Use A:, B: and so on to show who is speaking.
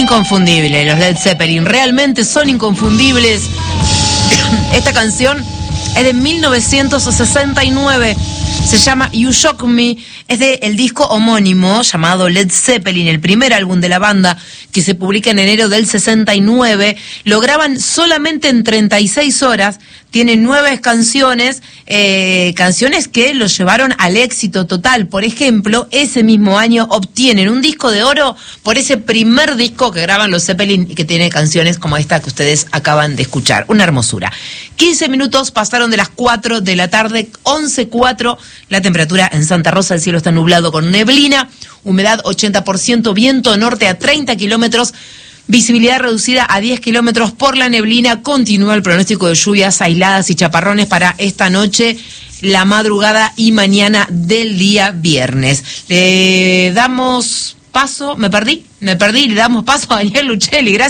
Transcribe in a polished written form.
A: inconfundibles los Led Zeppelin, realmente son inconfundibles. Esta canción es de 1969, se llama You Shock Me, es del disco homónimo llamado Led Zeppelin, el primer álbum de la banda que se publica en enero del 69. Lo graban solamente en 36 horas, tiene 9 canciones, canciones que los llevaron al éxito total. Por ejemplo, ese mismo año obtienen un disco de oro por ese primer disco que graban los Zeppelin y que tiene canciones como esta que ustedes acaban de escuchar. Una hermosura. 15 minutos pasaron de las 4 de la tarde, 11:04, la temperatura en Santa Rosa, el cielo está nublado con neblina, humedad 80%, viento norte a 30 kilómetros, visibilidad reducida a 10 kilómetros por la neblina. Continúa el pronóstico de lluvias aisladas y chaparrones para esta noche, la madrugada y mañana del día viernes. Le damos paso, me perdí, le damos paso a Daniel Luchelli. Gracias.